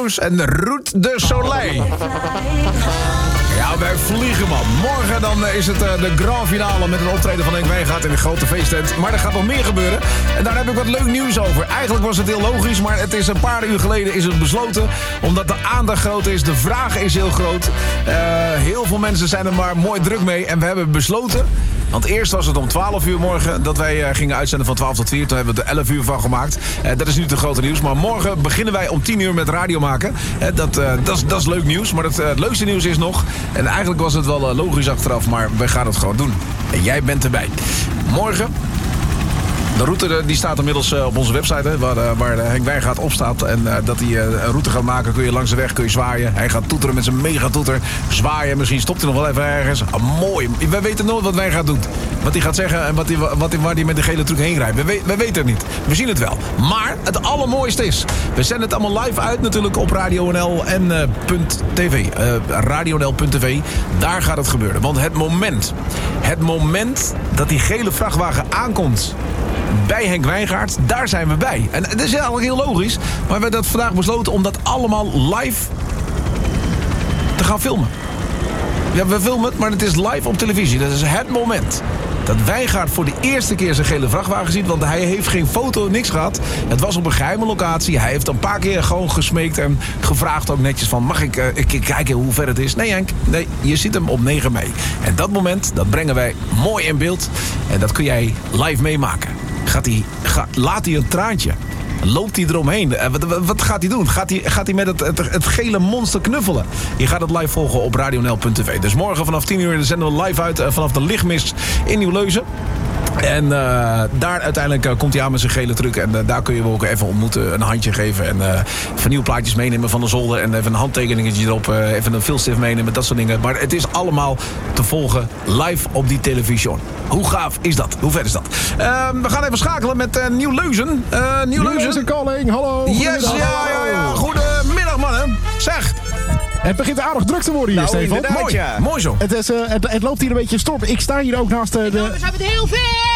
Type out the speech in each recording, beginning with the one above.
Cruise en Route de Soleil. Ja, wij vliegen, man. Morgen dan is het de grand finale met een optreden van Henk Wijngaard in de grote feesttent. Maar er gaat nog meer gebeuren. En daar heb ik wat leuk nieuws over. Eigenlijk was het heel logisch, maar het is een paar uur geleden is het besloten. Omdat de aandacht groot is, de vraag is heel groot. Heel veel mensen zijn er maar mooi druk mee. En we hebben besloten, want eerst was het om 12 uur morgen dat wij gingen uitzenden van 12 tot 4. Toen hebben we er 11 uur van gemaakt. Dat is nu het grote nieuws. Maar morgen beginnen wij om 10 uur met radio maken. Dat is leuk nieuws. Maar het leukste nieuws is nog, en eigenlijk was het wel logisch achteraf, maar wij gaan het gewoon doen. En jij bent erbij. Morgen, de route die staat inmiddels op onze website, hè, waar Henk Wijngaard op staat. En dat hij een route gaat maken, kun je langs de weg, kun je zwaaien. Hij gaat toeteren met zijn megatoeter. Zwaaien, misschien stopt hij nog wel even ergens. Mooi. We weten nooit wat Wijngaard doet. Wat hij gaat zeggen en waar hij met de gele truc heen rijdt. We weten het niet. We zien het wel. Maar het allermooiste is, we zenden het allemaal live uit natuurlijk op Radio NL en .tv. RadioNL.tv. Daar gaat het gebeuren. Want het moment dat die gele vrachtwagen aankomt bij Henk Wijngaard, daar zijn we bij. En dat is eigenlijk heel logisch. Maar we hebben dat vandaag besloten om dat allemaal live te gaan filmen. Ja, we filmen het, maar het is live op televisie. Dat is het moment dat Wijngaard voor de eerste keer zijn gele vrachtwagen ziet. Want hij heeft geen foto, niks gehad. Het was op een geheime locatie. Hij heeft een paar keer gewoon gesmeekt en gevraagd ook netjes van, mag ik kijken hoe ver het is? Nee, Henk, nee, je ziet hem op 9 mei. En dat moment, dat brengen wij mooi in beeld. En dat kun jij live meemaken. Laat hij een traantje? Loopt hij eromheen? Wat gaat hij doen? Gaat hij met het gele monster knuffelen? Je gaat het live volgen op RadioNL.tv. Dus morgen vanaf 10 uur zenden we live uit vanaf de lichtmist in Nieuw-Leuzen. En daar uiteindelijk komt hij aan met zijn gele truc. En daar kun je hem ook even ontmoeten, een handje geven. En vernieuwplaatjes meenemen van de zolder. En even een handtekeningetje erop. Even een filstift meenemen, dat soort dingen. Maar het is allemaal te volgen live op die televisie. Hoe gaaf is dat? Hoe vet is dat? We gaan even schakelen met Nieuw-Leuzen. Nieuw-Leuzen calling, hallo. Yes, ja. Goedemiddag, mannen. Zeg. Het begint aardig druk te worden hier, Stefan. Mooi, ja. Mooi zo. Het loopt hier een beetje storm. Ik sta hier ook naast de... We zijn met heel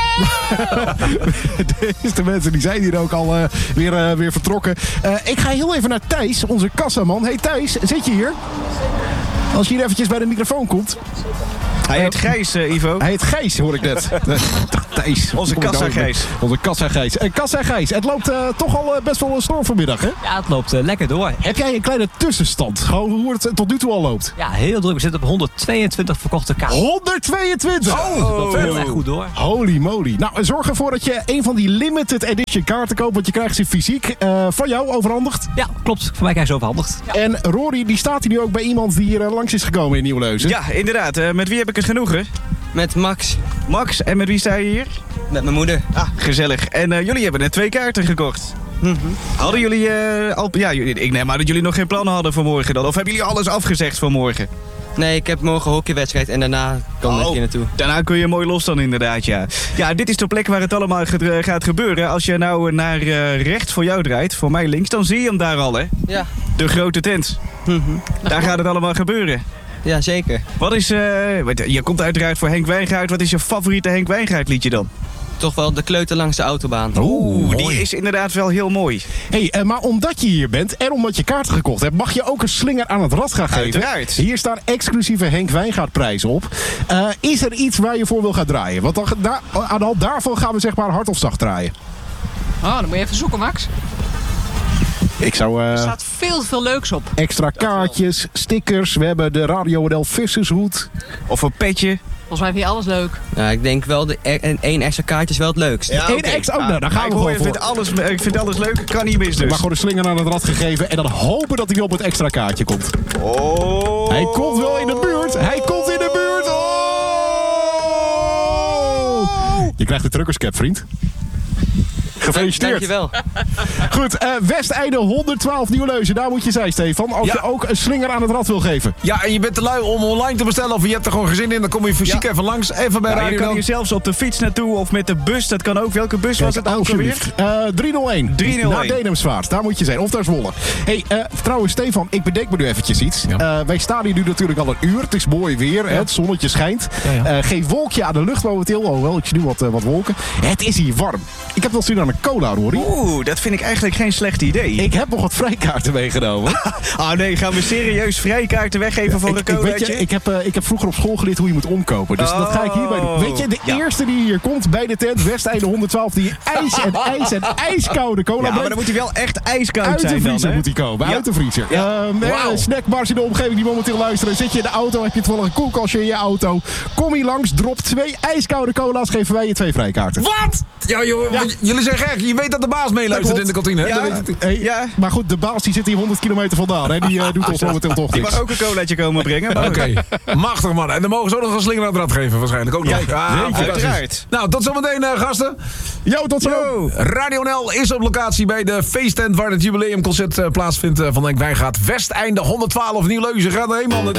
veel! De eerste mensen die zijn hier ook al weer vertrokken. Ik ga heel even naar Thijs, onze kassaman. Hey Thijs, zit je hier? Als je hier eventjes bij de microfoon komt. Hij heet Gijs, Ivo. Hij heet Gijs, hoor ik net. Thijs. Onze kassa Gijs. Onze kassa Gijs. Kassa Gijs, het loopt toch al best wel een storm vanmiddag, hè? Ja, het loopt lekker door. Heb jij een kleine tussenstand? Gewoon hoe het tot nu toe al loopt? Ja, heel druk. We zitten op 122 verkochte kaarten. 122? Het loopt heel erg goed door. Holy moly. Nou, zorg ervoor dat je een van die limited edition kaarten koopt, want je krijgt ze fysiek van jou overhandigd. Ja, klopt. Voor mij krijg je ze overhandigd. Ja. En Rory, die staat hier nu ook bij iemand die hier langs is gekomen in Nieuw-Leuzen. Ja, inderdaad. Met wie heb ik het genoegen? Met Max. Max, en met wie sta je hier? Met mijn moeder. Ah, gezellig. En jullie hebben net 2 kaarten gekocht. Hadden jullie al... Ja, ik neem aan dat jullie nog geen plannen hadden voor morgen dan. Of hebben jullie alles afgezegd voor morgen? Nee, ik heb morgen een hockeywedstrijd en daarna kom ik hier naartoe. Daarna kun je mooi los dan inderdaad, ja. Ja, dit is de plek waar het allemaal gaat gebeuren. Als je nou naar rechts voor jou draait, voor mij links, dan zie je hem daar al, hè? Ja. De grote tent. Daar gaat het allemaal gebeuren. Ja, zeker. Wat is... je komt uiteraard voor Henk Wijngaard. Wat is je favoriete Henk Wijngaard liedje dan? Toch wel De Kleuter langs de autobaan. Oeh, die is inderdaad wel heel mooi. Hey, maar omdat je hier bent en omdat je kaarten gekocht hebt, mag je ook een slinger aan het rad gaan geven. Uiteraard. Hier staan exclusieve Henk Wijngaard prijzen op. Is er iets waar je voor wil gaan draaien? Want aan de hand daarvan gaan we zeg maar hard of zacht draaien. Oh, dan moet je even zoeken, Max. Ik zou... Er staat veel leuks op. Extra kaartjes, stickers. We hebben de Radio NL vissershoed. Of een petje. Volgens mij vind je alles leuk. Ja, ik denk wel, één extra kaartje is wel het leukst. Ja, Eén extra? Nou, daar gaan we gewoon voor. Ik vind alles leuk, kan niet mis dus. Maar gewoon de slinger aan het rad gegeven en dan hopen dat hij op het extra kaartje komt. Oh. Hij komt wel in de buurt. Hij komt in de buurt. Oh. Je krijgt de truckerscap, vriend. Gefeliciteerd. Dankjewel. Goed, Westeinde 112 Nieuw-Leuzen. Daar moet je zijn, Stefan. Als je ook een slinger aan het rad wil geven. Ja, en je bent te lui om online te bestellen of je hebt er gewoon gezin in. Dan kom je fysiek even langs. Even bij Radio. Je kan hier zelfs op de fiets naartoe of met de bus. Dat kan ook. Welke bus was het alweer? 301. 301. Naar Denemsvaart. Daar moet je zijn. Of naar Zwolle. Hey, trouwens, Stefan, ik bedenk me nu eventjes iets. Ja. Wij staan hier nu natuurlijk al een uur. Het is mooi weer. Ja. Het zonnetje schijnt. Ja. Geen wolkje aan de lucht momenteel. Alhoewel, ik zie nu wat wolken. Het is hier warm. Ik heb wel zin aan een cola, Rory. Oeh, dat vind ik eigenlijk geen slecht idee. Ik heb nog wat vrijkaarten meegenomen. Oh nee, gaan we serieus vrijkaarten weggeven voor een weet je, colaatje? ik heb vroeger op school geleerd hoe je moet omkopen. Dus dat ga ik hierbij doen. Weet je, de eerste die hier komt bij de tent, Westeinde 112, die ijskoude cola Ja, maar brengt. dan moet hij wel echt ijskoud Uit de zijn dan, vriezer hè? moet hij komen, Ja. uit de vriezer. Ja. Snackbars in de omgeving die momenteel luisteren. Zit je in de auto, heb je toevallig een koelkastje in je auto. Kom hier langs, drop 2 ijskoude cola's, geven wij je 2 vrijkaarten. Wat? Ja, joh, jullie zijn gek. Je weet dat de baas meeluistert in de kantine, hè? Ja. Dat weet ik. Hey, Ja. Maar goed, de baas die zit hier 100 kilometer vandaan. Hè? Die doet ons momenteel toch Die niks. mag ook een colaatje komen brengen. Oké, machtig man. En dan mogen ze ook nog een slinger aan het rad geven waarschijnlijk. Ook nog. Kijk, fantastisch. uiteraard. Nou, tot zometeen gasten. Yo, tot zo. Yo. Radio NL is op locatie bij de feesttent waar het jubileumconcert plaatsvindt van Denk Wijngaard. Westeinde 112 Nieuw-Leuzen. Gaat erheen man.